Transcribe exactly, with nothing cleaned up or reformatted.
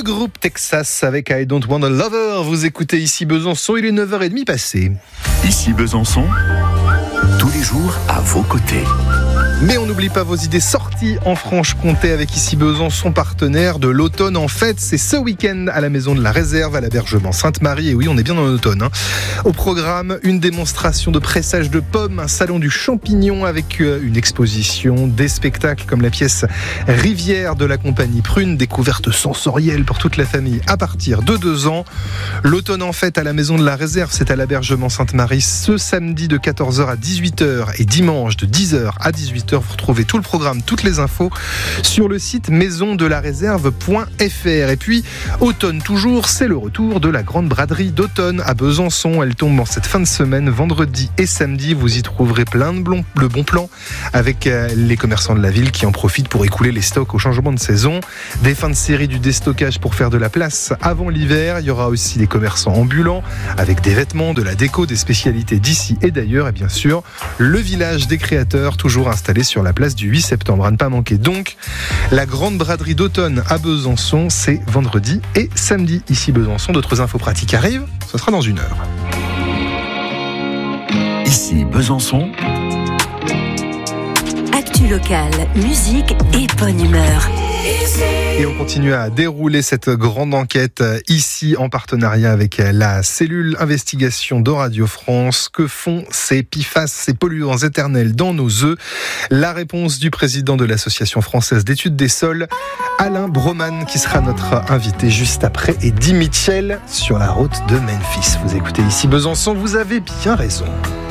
groupe Texas avec I Don't Want a Lover. Vous écoutez ici Besançon, il est neuf heures trente passé. Ici Besançon, tous les jours à vos côtés. Mais on n'oublie pas vos idées sorties en Franche-Comté avec ici Besançon, partenaire de l'automne en fête. C'est ce week-end à la Maison de la Réserve, à l'Abergement Sainte-Marie. Et oui, on est bien en automne. Hein. Au programme, une démonstration de pressage de pommes, un salon du champignon avec une exposition, des spectacles comme la pièce Rivière de la compagnie Prune, découverte sensorielle pour toute la famille à partir de deux ans. L'automne en fête à la Maison de la Réserve, c'est à l'Abergement Sainte-Marie ce samedi de quatorze heures à dix-huit heures et dimanche de dix heures à dix-huit heures. Vous retrouvez tout le programme, toutes les infos sur le site maison de la réserve point f r. Et puis, automne toujours, c'est le retour de la grande braderie d'automne à Besançon. Elle tombe en cette fin de semaine, vendredi et samedi. Vous y trouverez plein de bons plans avec les commerçants de la ville qui en profitent pour écouler les stocks au changement de saison. Des fins de série du déstockage pour faire de la place avant l'hiver. Il y aura aussi des commerçants ambulants avec des vêtements, de la déco, des spécialités d'ici et d'ailleurs. Et bien sûr, le village des créateurs, toujours installé sur la place du huit septembre. À ne pas manquer donc la grande braderie d'automne à Besançon, c'est vendredi et samedi ici Besançon. D'autres infos pratiques arrivent, ce sera dans une heure. Ici Besançon. Actu locale, musique et bonne humeur. Et on continue à dérouler cette grande enquête ici en partenariat avec la cellule investigation de Radio France. Que font ces P F A S, ces polluants éternels dans nos œufs? La réponse du président de l'Association française d'études des sols, Alain Broman, qui sera notre invité juste après, et Eddie Mitchell sur la route de Memphis. Vous écoutez ici Besançon, vous avez bien raison.